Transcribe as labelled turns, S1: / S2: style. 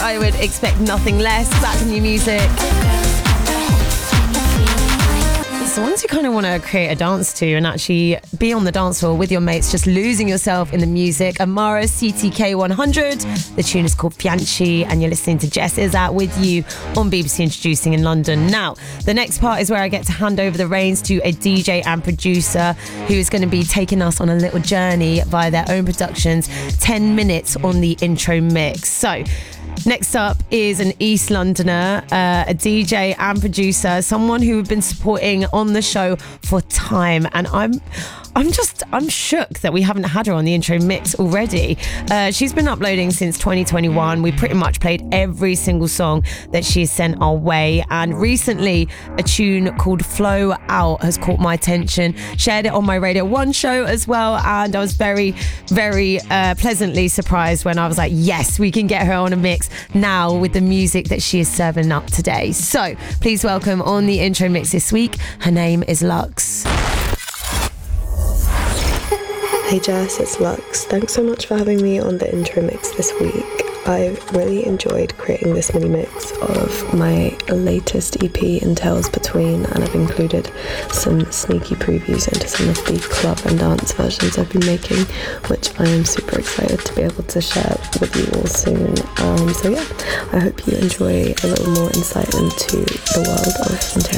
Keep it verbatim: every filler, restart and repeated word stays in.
S1: I would expect nothing less. Back to new music. It's the ones you kind of want to create a dance to and actually be on the dance floor with your mates, just losing yourself in the music. Amara, C T K one hundred. The tune is called Fianchi, and you're listening to Jess Is Out with you on B B C Introducing in London. Now, the next part is where I get to hand over the reins to a D J and producer who is going to be taking us on a little journey via their own productions, ten minutes on the intro mix. So, next up is an East Londoner, uh, a D J and producer, someone who we've been supporting on the show for time, and I'm I'm just, I'm shook that we haven't had her on the intro mix already. Uh, she's been uploading since twenty twenty-one. We pretty much played every single song that she has sent our way, and recently a tune called Flow Out has caught my attention. Shared it on my Radio one show as well, and I was very, very uh, pleasantly surprised when I was like, yes, we can get her on a mix now with the music that she is serving up today. So please welcome on the intro mix this week, her name is Lux.
S2: Hey Jess, it's Lux. Thanks so much for having me on the intro mix this week. I've really enjoyed creating this mini mix of my latest E P, Entails Between, and I've included some sneaky previews into some of the club and dance versions I've been making, which I am super excited to be able to share with you all soon. Um, so yeah, I hope you enjoy a little more insight into the world of Entails.